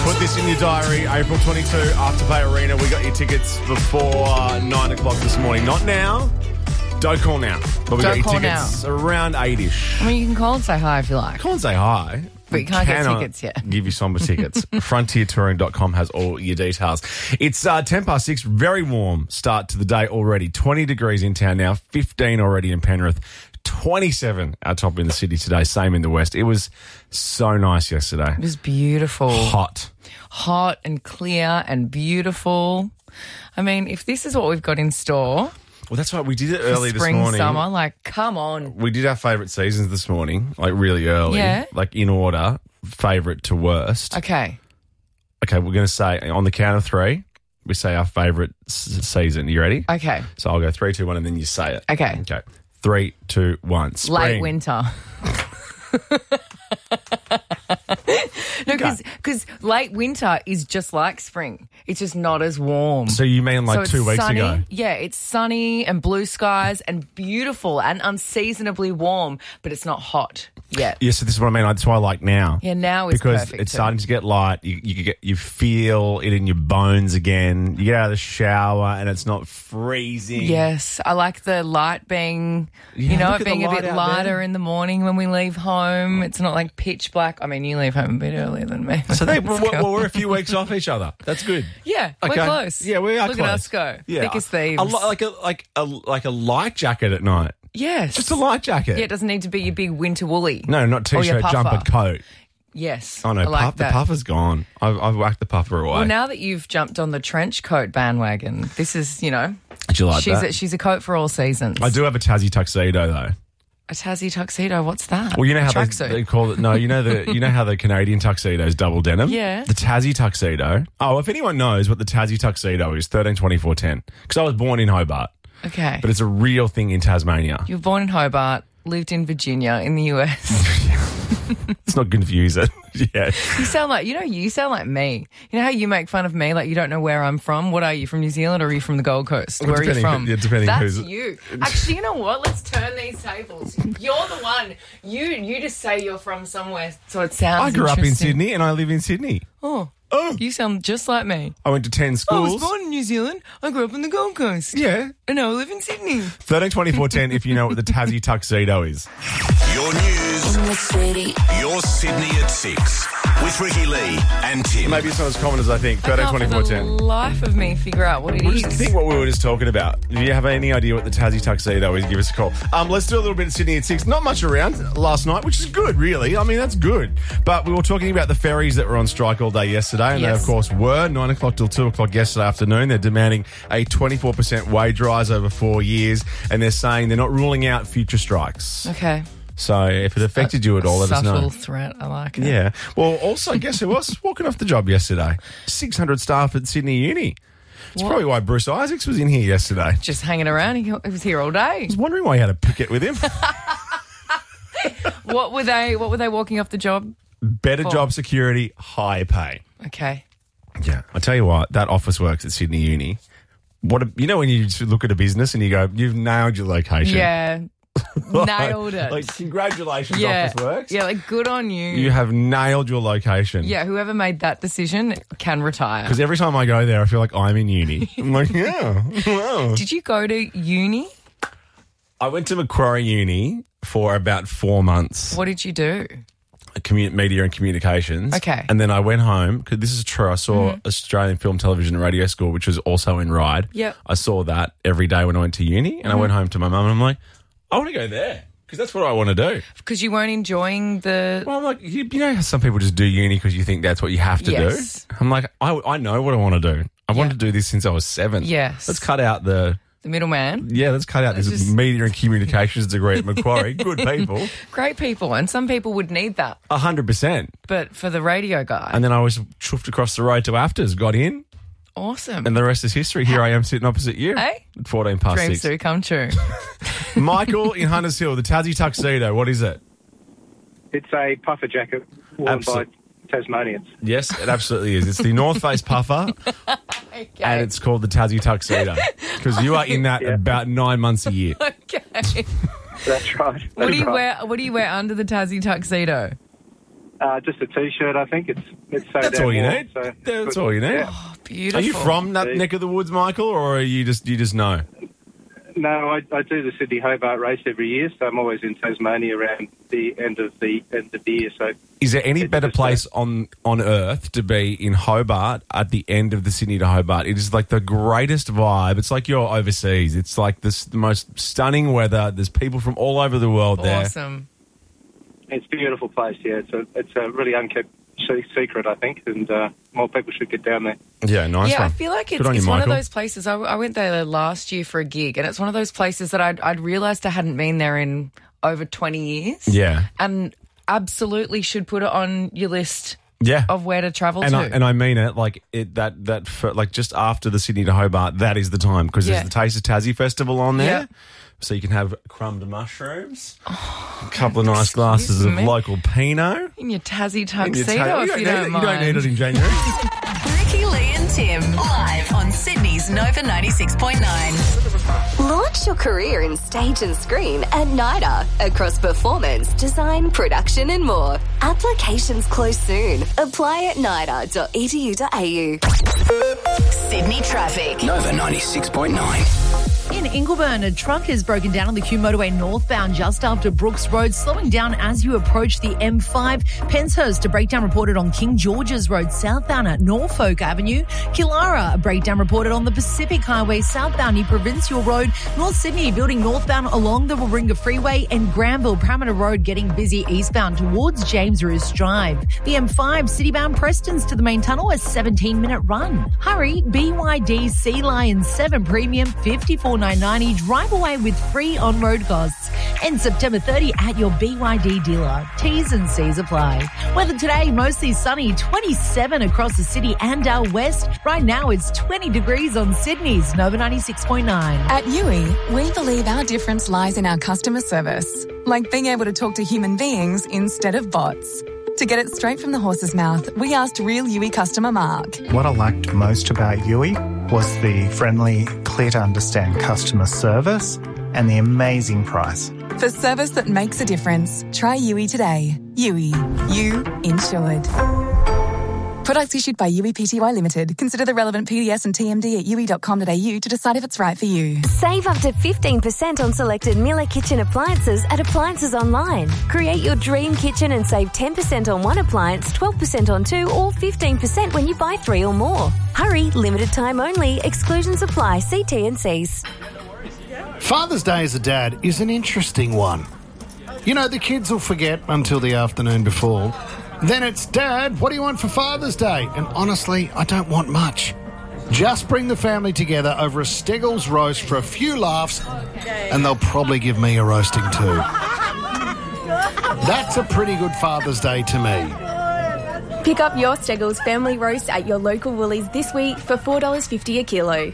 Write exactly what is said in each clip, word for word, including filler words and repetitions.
Put this in your diary, April twenty-second, Afterpay Arena. We got your tickets before nine o'clock this morning. Not now. Don't call now. But we Don't got your call tickets now. around eight-ish. I mean, you can call and say hi if you like. Call and say hi. But you can't get cannot tickets yet. Give you Somber tickets. frontier touring dot com has all your details. It's uh, ten past six. Very warm start to the day already. twenty degrees in town now. fifteen already in Penrith. twenty-seven our top in the city today. Same in the west. It was so nice yesterday. It was beautiful. Hot. Hot and clear and beautiful. I mean, if this is what we've got in store... Well, that's right. We did it early this spring, morning. summer, like, come on. We did our favourite seasons this morning, like really early. Yeah. Like in order, favourite to worst. Okay. Okay, we're going to say on the count of three, we say our favourite s- season. You ready? Okay. So I'll go three, two, one, and then you say it. Okay. Okay. Three, two, one. Spring. Late winter. No, because late winter is just like spring. It's just not as warm. So you mean like So it's two weeks sunny. ago? Yeah, it's sunny and blue skies and beautiful and unseasonably warm, but it's not hot yet. Yeah, so this is what I mean. That's why I like now. Yeah, now is because perfect it's too. starting to get light. You, you get you feel it in your bones again. You get out of the shower and it's not freezing. Yes, I like the light being, Yeah, you know, look it at being the a light bit out lighter there. in the morning when we leave home. It's not like pitch black. I mean, you leave home a bit earlier than me. So they, well, Let's go. well, we're a few weeks off each other. That's good. Yeah, Okay. we're close. Yeah, we are Look close. at us go. Yeah. Thick as thieves. A, li- like a like a like a light jacket at night. Yes. Just a light jacket. Yeah, it doesn't need to be your big winter woolly. No, not Or your t-shirt, puffer. jumper, coat. Yes. Oh no, I like puff, the that. puffer's gone. I've, I've whacked the puffer away. Well, now that you've jumped on the trench coat bandwagon, this is, you know, Did you like she's that? a, she's a coat for all seasons. I do have a Tassie tuxedo though. A Tassie tuxedo, what's that? Well, you know how they, Tracksuit. they call it. No, you know the you know how the Canadian tuxedo is double denim. Yeah. The Tassie tuxedo. Oh, if anyone knows what the Tassie tuxedo is, thirteen twenty four ten. Because I was born in Hobart, Okay. but it's a real thing in Tasmania. You were born in Hobart, lived in Virginia in the U S. Let's not confuse it. Yeah. You sound like, you know, you sound like me. You know how you make fun of me, like you don't know where I'm from? What are you, from New Zealand or are you from the Gold Coast? Well, Where are you depending- from? yeah, depending That's who's- you. Actually, you know what? Let's turn these tables. You're the one. You you just say you're from somewhere so it sounds I grew up in interesting. Sydney and I live in Sydney. Oh, Oh. you sound just like me. I went to ten I was schools. born in New Zealand. I grew up in the Gold Coast. Yeah. And now I live in Sydney. thirteen twenty four ten if you know what the Tassie tuxedo is. Your news, In the city. your Sydney at six with Ricky Lee and Tim. Maybe it's not as common as I think. I thirteen can't twenty for four the ten. life of me figure out what it Well, is. just think what we were just talking about. If you have any idea what the Tassie tuxedo is, give us a call. Um, let's do a little bit of Sydney at six. Not much around last night, which is good, really. I mean, that's good. But we were talking about the ferries that were on strike all day yesterday, and Yes. they, of course, were. nine o'clock till two o'clock yesterday afternoon. They're demanding a twenty-four percent wage rise over four years, and they're saying they're not ruling out future strikes. Okay. So if it affected you at all, let us Subtle know. threat. I like it. Yeah. Well, also, guess who was walking off the job yesterday? six hundred staff at Sydney Uni. It's What? probably why Bruce Isaacs was in here yesterday. Just hanging around. He he was here all day. I was wondering why he had a picket with him. What were they? What were they walking off the job? Better For? job security, high pay. Okay. Yeah. I tell you what, that office works at Sydney Uni. What a, you know when you just look at a business and you go, you've nailed your location. Yeah. Nailed it. Like, congratulations, yeah. office works. Yeah. Like good on you. You have nailed your location. Yeah. Whoever made that decision can retire. Because every time I go there, I feel like I'm in uni. I'm like, yeah. Wow. Did you go to uni? I went to Macquarie Uni for about four months. What did you do? Commu- media and communications. Okay. And then I went home, because this is true, I saw Australian Film, Television and Radio School, which was also in Ryde. Yep. I saw that every day when I went to uni, and I went home to my mum and I'm like, I want to go there, because that's what I want to do. Because you weren't enjoying the. Well, I'm like, you, you know how some people just do uni because you think that's what you have to Yes. do? I'm like, I, I know what I want to do. I Yeah. wanted to do this since I was seven. Yes. Let's cut out the... The middleman. Yeah, let's cut out Let's this just- media and communications degree at Macquarie. Good people. Great people. And some people would need that. A hundred percent. But for the radio guy. And then I was chuffed across the road to Afters, got in, awesome. and the rest is history. Here I am sitting opposite you. Hey? At fourteen past Dreams six. do come true. Michael in Hunters Hill, the Tassie tuxedo. What is it? It's a puffer jacket worn Absolute- by Tasmanians. Yes, it absolutely is. It's the North Face puffer, Okay. and it's called the Tassie tuxedo because you are in that Yeah. about nine months a year. Okay. That's right. That's What do you right. wear? What do you wear under the Tassie tuxedo? Uh, just a T-shirt, I think. It's it's so That's damn all you warm, need. so That's all you need. Yeah. Oh, beautiful. Are you from that See? neck of the woods, Michael, or are you just you just know? No, I, I do the Sydney Hobart race every year, so I'm always in Tasmania around the end of the end of the year. So, Is there any It's better just place on, on earth to be in Hobart at the end of the Sydney to Hobart? It is like the greatest vibe. It's like you're overseas. It's like this, the most stunning weather. There's people from all over the world there. Awesome. it's a beautiful place. Yeah, it's a it's a really unkept se- secret, I think, and uh, more people should get down there. Yeah, nice yeah, one. I feel like it's, Good on it's you, one of Michael. those places. I, I went there last year for a gig, and it's one of those places that I'd, I'd realised I hadn't been there in over twenty years. Yeah. And absolutely should put it on your list Yeah. of where to travel And to. I, and I mean it, like it that that for, like just after the Sydney to Hobart, that is the time because Yeah. there's the Taste of Tassie Festival on there, Yeah. so you can have crumbed mushrooms, a couple of nice glasses of me. local Pinot. in your Tassie In your tuxedo, ta- if you, you don't don't need, it- mind. you don't need it in January. Ricky, Lee and Tim, live on Sydney's Nova ninety-six point nine. Launch your career in stage and screen at NIDA across performance, design, production and more. Applications close soon. Apply at nida dot e d u dot a u. Sydney traffic. Nova ninety-six point nine. In Ingleburn, a truck has broken down on the Q motorway northbound just after Brooks Road, slowing down as you approach the M five. Penshurst, a breakdown reported on King George's Road southbound at Norfolk Avenue. Killara, a breakdown reported on the Pacific Highway southbound near Provincial Road. North Sydney, building northbound along the Warringah Freeway, and Granville Parameter Road getting busy eastbound towards James Roos Drive. The M five, citybound Prestons to the main tunnel, a seventeen minute run. Hurry, B Y D Sea Lion seven Premium, fifty-four nine ninety. Drive away with free on-road costs. And September thirtieth at your B Y D dealer. T's and C's apply. Weather today, mostly sunny, twenty-seven across the city and our west. Right now, it's twenty degrees on Sydney's Nova ninety-six point nine. At Yui, we believe our difference lies in our customer service, like being able to talk to human beings instead of bots. To get it straight from the horse's mouth, we asked real Yui customer Mark. What I liked most about Yui was the friendly, clear to understand customer service and the amazing price. For service that makes a difference, try Yui today. Yui, you insured. Products issued by Yui Pty Limited. Consider the relevant P D S and T M D at yui dot com dot a u to decide if it's right for you. Save up to fifteen percent on selected Miller Kitchen appliances at Appliances Online. Create your dream kitchen and save ten percent on one appliance, twelve percent on two, or fifteen percent when you buy three or more. Hurry, limited time only. Exclusions apply. See T and Cs. Father's Day as a dad is an interesting one. You know, the kids will forget until the afternoon before. Then it's, Dad, what do you want for Father's Day? And honestly, I don't want much. Just bring the family together over a Steggles roast for a few laughs, and they'll probably give me a roasting too. That's a pretty good Father's Day to me. Pick up your Steggles family roast at your local Woolies this week for four dollars fifty a kilo.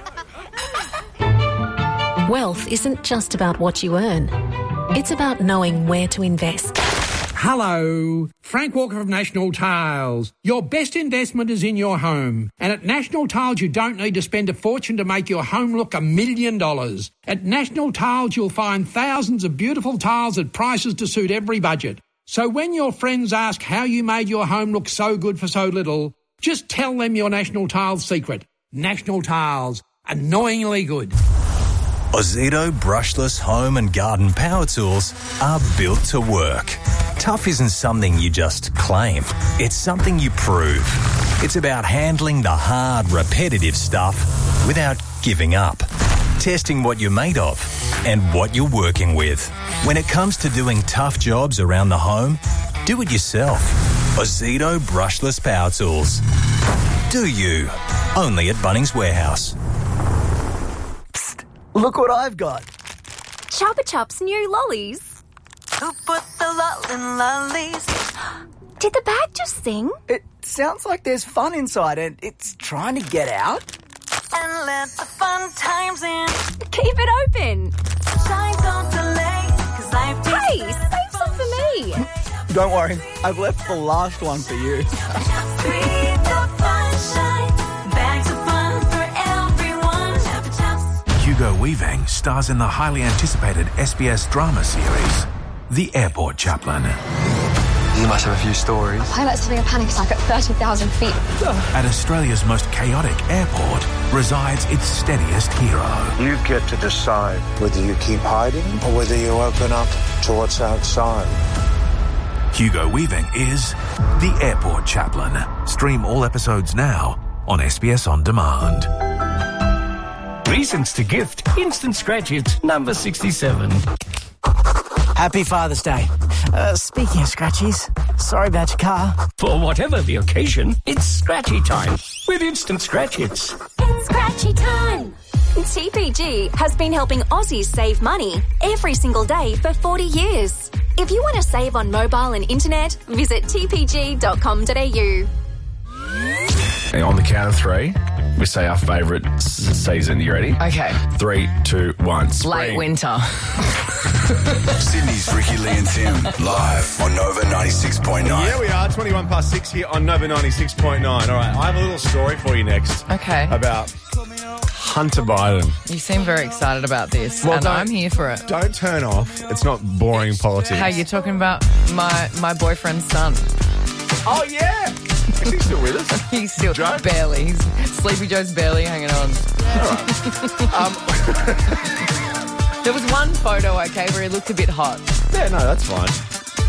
Wealth isn't just about what you earn. It's about knowing where to invest. Hello, Frank Walker of National Tiles. Your best investment is in your home. And at National Tiles, you don't need to spend a fortune to make your home look a million dollars. At National Tiles, you'll find thousands of beautiful tiles at prices to suit every budget. So when your friends ask how you made your home look so good for so little, just tell them your National Tiles secret. National Tiles, annoyingly good. Ozito brushless home and garden power tools are built to work. Tough isn't something you just claim. It's something you prove. It's about handling the hard, repetitive stuff without giving up. Testing what you're made of and what you're working with. When it comes to doing tough jobs around the home, do it yourself. Ozito brushless power tools. Do you? Only at Bunnings Warehouse. Look what I've got. Chupa Chups new lollies. Who put the lull in lollies? Did the bag just sing? It sounds like there's fun inside and it's trying to get out. And let the fun times in. Keep it open. Shine, don't delay, 'cause life takes Hey, save some for me. Don't worry, I've left the last one for you. Breathe the sunshine. Bags of fun for everyone. Chupa Chups. Hugo Weaving stars in the highly anticipated S B S drama series, The Airport Chaplain. You must have a few stories. Pilot's having a panic attack at thirty thousand feet. At Australia's most chaotic airport resides its steadiest hero. You get to decide whether you keep hiding or whether you open up to what's outside. Hugo Weaving is the Airport Chaplain. Stream all episodes now on S B S On Demand. Reasons to gift. Instant Scratch Hits, number sixty-seven. Happy Father's Day. Uh, speaking of scratchies, sorry about your car. For whatever the occasion, it's scratchy time with Instant Scratch Hits. It's scratchy time. T P G has been helping Aussies save money every single day for forty years. If you want to save on mobile and internet, visit t p g dot com dot a u. And on the count of three, we say our favourite s- season. You ready? Okay. Three, two, one. Late Spring. winter. Sydney's Ricky Lee and Tim, live on Nova ninety-six point nine. Yeah, we are. twenty-one past six here on Nova ninety-six point nine. All right, I have a little story for you next. Okay. About Hunter Biden. You seem very excited about this, Well, and don't- I'm here for it. Don't turn off. It's not boring politics. Hey, you're talking about my my boyfriend's son. Oh, yeah. Is he still with us? He's still barely. He's, Sleepy Joe's barely hanging on. um, There was one photo, okay, where he looked a bit hot. Yeah, no, that's fine.